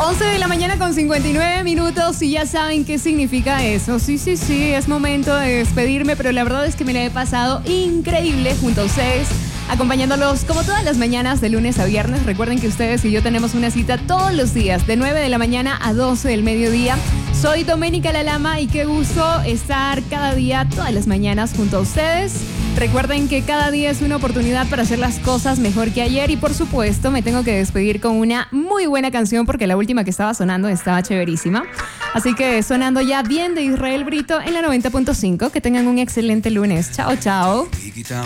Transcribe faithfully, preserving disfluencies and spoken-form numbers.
once de la mañana con cincuenta y nueve minutos y ya saben qué significa eso. Sí, sí, sí, es momento de despedirme, pero la verdad es que me la he pasado increíble junto a ustedes, acompañándolos como todas las mañanas de lunes a viernes. Recuerden que ustedes y yo tenemos una cita todos los días de nueve de la mañana a doce del mediodía. Soy Doménica Lalama y qué gusto estar cada día, todas las mañanas junto a ustedes. Recuerden que cada día es una oportunidad para hacer las cosas mejor que ayer y por supuesto me tengo que despedir con una muy buena canción porque la última que estaba sonando estaba chéverísima. Así que sonando ya bien de Israel Brito en la noventa punto cinco. Que tengan un excelente lunes. Chao, chao.